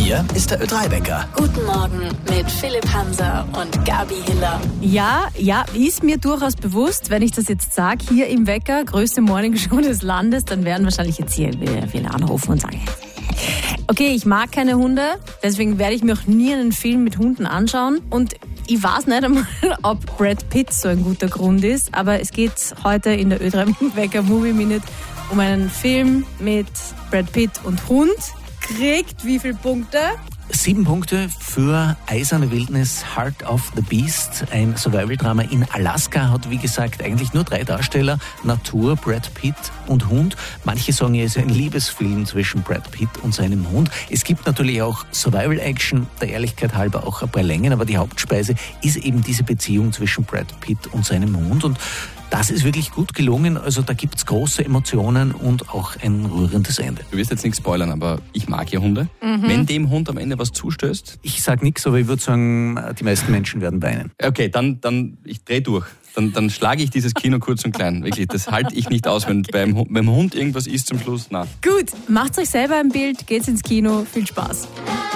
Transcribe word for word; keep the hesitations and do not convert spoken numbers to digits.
Hier ist der Ö drei Wecker. Guten Morgen mit Philipp Hanser und Gabi Hiller. Ja, ja, ist mir durchaus bewusst, wenn ich das jetzt sage, hier im Wecker, größte Morningshow des Landes, dann werden wahrscheinlich jetzt hier viele anrufen und sagen, okay, ich mag keine Hunde, deswegen werde ich mir auch nie einen Film mit Hunden anschauen. Und ich weiß nicht einmal, ob Brad Pitt so ein guter Grund ist, aber es geht heute in der Ö drei Wecker Movie Minute um einen Film mit Brad Pitt und Hund. Kriegt wie viele Punkte? Sieben Punkte für Eiserne Wildnis, Heart of the Beast. Ein Survival-Drama in Alaska hat, wie gesagt, eigentlich nur drei Darsteller. Natur, Brad Pitt und Hund. Manche sagen, es ist ein Liebesfilm zwischen Brad Pitt und seinem Hund. Es gibt natürlich auch Survival-Action, der Ehrlichkeit halber auch ein paar Längen, aber die Hauptspeise ist eben diese Beziehung zwischen Brad Pitt und seinem Hund. Und das ist wirklich gut gelungen, also da gibt es große Emotionen und auch ein rührendes Ende. Du wirst jetzt nichts spoilern, aber ich mag ja Hunde. Mhm. Wenn dem Hund am Ende was zustößt? Ich sag nichts, aber ich würde sagen, die meisten Menschen werden weinen. Okay, dann, dann ich drehe durch. Dann, dann schlage ich dieses Kino kurz und klein. Wirklich, das halte ich nicht aus, wenn beim, beim Hund irgendwas ist zum Schluss. Na. Gut, macht euch selber ein Bild, geht's ins Kino, viel Spaß.